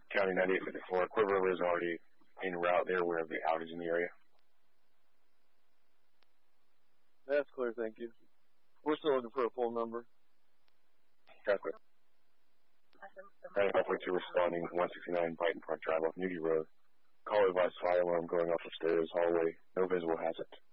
County 9854. Quiver River is already en route there. We have the outage in the area. That's clear, thank you. We're still looking for a full number. Got it. 9542 responding, 169 Brighton Park Drive off Newdy Road. Call advised fire alarm going off upstairs hallway. No visible hazard.